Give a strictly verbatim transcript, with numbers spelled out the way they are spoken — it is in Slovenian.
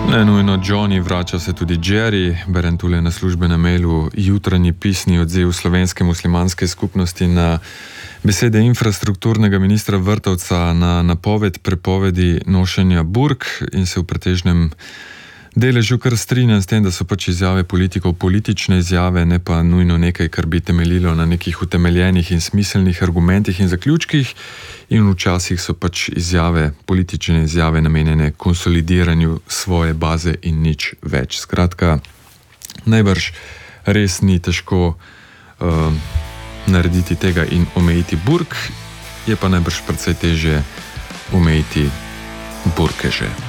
Ne nujno Johnny, vrača se tudi Jerry. Berem tule na službenem mailu jutranji pisni odziv slovenske muslimanske skupnosti na besede infrastrukturnega ministra Vrtovca na napoved prepovedi nošenja burk in se v pretežnem deležu kar strinjam s tem, da so pač izjave politikov politične izjave, ne pa nujno nekaj, kar bi temeljilo na nekih utemeljenih in smiselnih argumentih in zaključkih, in včasih so pač izjave, politične izjave namenjene konsolidiranju svoje baze in nič več. Skratka, najbrž res ni težko uh, narediti tega in omejiti burk, je pa najbrž precej težje omejiti burkeže.